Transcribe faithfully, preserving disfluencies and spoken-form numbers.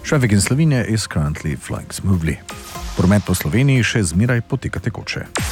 Traffic in Slovenia is currently flying smoothly. Promet po Sloveniji še zmeraj poteka tekoče.